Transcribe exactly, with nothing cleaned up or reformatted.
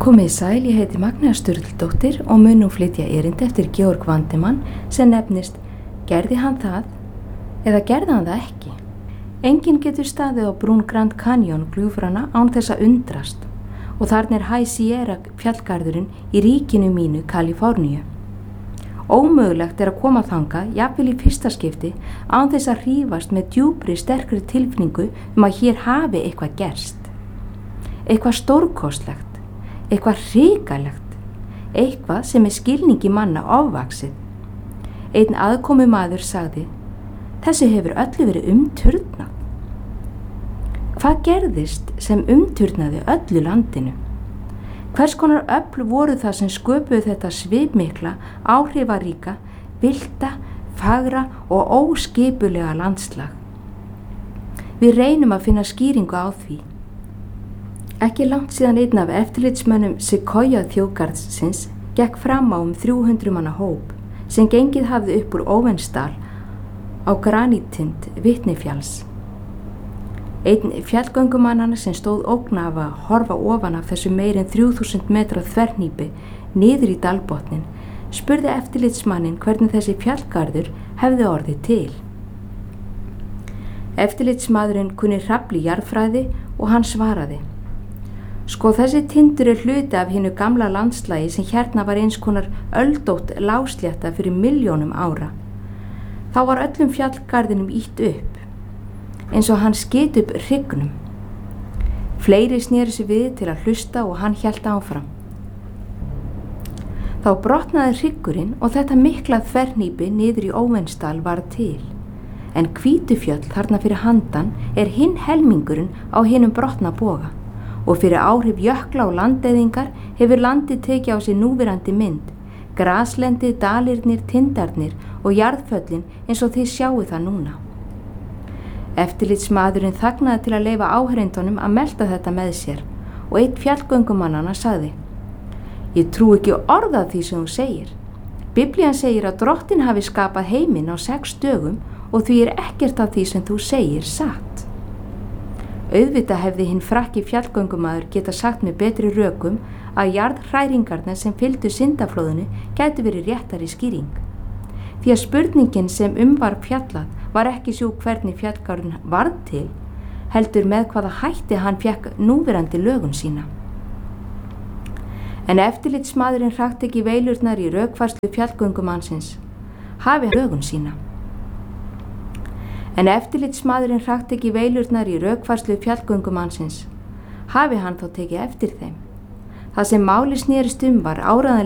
Komið sæl, ég heiti Magnea Sturldóttir og mun nú flytja erindi eftir Georg Vandemann sem nefnist Gerði hann það eða gerði hann það ekki? Enginn getur staðið á brún Grand Canyon gljúfrana án þess að undrast og þarna er High Sierra fjallgarðurinn í ríkinu mínu Kaliforníu. Ómögulegt er að koma þangað, jafnvel í fyrsta skipti, án þess að hrífast með djúpri, sterkri tilfinningu um að hér hafi eitthvað gerst. Eitthvað stórkostlegt. Eitthvað hrikalegt, eitthvað sem er skilningi manna ofvaxið. Einn aðkomu maður sagði, þessi hefur öllu verið umturnað. Hvað gerðist sem umturnaði öllu landinu? Hvers konar öfl voru það sem sköpuðu þetta svipmikla, áhrifaríka, villta, fagra og óskipulega landslag? Við reynum að finna skýringu á því. Ekki langt síðan einn af eftirlitsmönnum Sequoia þjóðgarðsins gekk fram á um þrjú hundruð manna hóp sem gengið hafði upp úr Óvensdal á granítind Vitnifjalls. Einn fjallgöngumannanna sem stóð ógna af að horfa ofan af þessu meir en þrjú þúsund metra þverhnípi niður í dalbotnin spurði eftirlitsmanninn hvernig þessi fjallgarður hefði orðið til. Eftirlitsmaðurinn kunni hrafli jarðfræði og hann svaraði. Sko þessi tindur er hluti af hinu gamla landslagi sem hérna var eins konar öldótt láslétta fyrir milljónum ára. Þá var öllum fjallgarðinum ýtt upp, eins og hann skyti upp hryggnum. Fleiri snéru sig við til að hlusta og hann hélt áfram. Þá brotnaði hryggurinn og þetta mikla þverhnípi niður í Óvensdal var til. En Hvítufjöll þarna fyrir handan er hinn helmingurinn á hinum brotna boga. Og fyrir áhrif jökla og landeyðingar hefur landið tekið á sig núverandi mynd, graslendi, dalirnir, tindarnir og jarðföllin eins og þið sjáu það núna. Eftirlitsmaðurinn þagnaði til að leyfa áheyrendunum að melta þetta með sér og einn fjallgöngumannanna sagði, ég trú ekki orð af því sem þú segir. Biblían segir að Drottinn hafi skapað heiminn á sex dögum og því er ekkert af því sem þú segir satt. Auðvitað hefði hinn frakki fjallgöngumaður geta sagt með betri rökum að jarðhræringarnar sem fylgdu syndaflóðinu gætu verið réttari skýring. Því að spurningin sem um var fjallað var ekki svo hvernig fjallgarðurinn varð til, heldur með hvaða hætti hann fékk núverandi lögun sína. En eftirlitsmaðurinn hrakti ekki veilurnar í rökfærslu fjallgöngumannsins, hafi lögun sína. En eftirlitsmaðurinn hrakti ekki veilurnar í rökfærslu fjallgöngumannsins, hafi hann þá tekið eftir þeim. Það sem máli snerist um var áreiðanlega